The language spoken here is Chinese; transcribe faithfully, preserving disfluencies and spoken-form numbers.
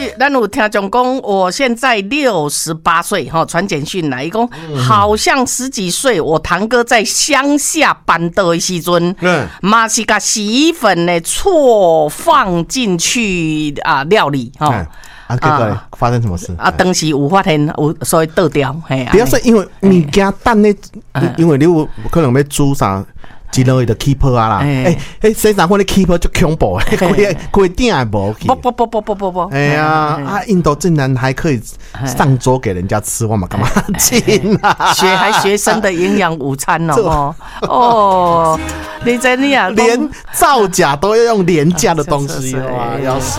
咱有听众讲，我现在六十八岁哈，传简讯来，伊讲好像十几岁，我堂哥在乡下搬到的时阵，嗯，嘛是把洗衣粉呢错放进去啊料理哈。嗯啊，结果发生什么事？ 啊，当时有发现有所以倒掉，嘿。 不要说因为物件等咧，因为你有可能要煮啥。一落去就 keeper 啊啦，哎哎，洗衫裤的 keeper 就恐怖，规规顶也无去。 不不不不不不不， 哎呀啊！印度竟然还可以上桌给人家吃，我嘛干嘛进啊？ 学还学生的营养午餐哦哦，你真的啊， 连造假都要用廉价的东西哇，要死！